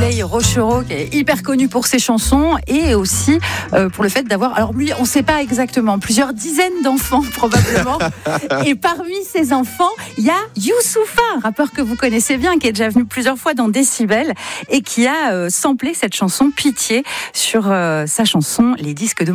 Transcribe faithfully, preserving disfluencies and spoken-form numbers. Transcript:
Corbeil Rochereau, qui est hyper connu pour ses chansons et aussi euh, pour le fait d'avoir, alors lui, on ne sait pas exactement, plusieurs dizaines d'enfants probablement. Et parmi ces enfants, il y a Youssoupha, un rappeur que vous connaissez bien, qui est déjà venu plusieurs fois dans Décibel et qui a euh, samplé cette chanson Pitié sur euh, sa chanson Les Disques de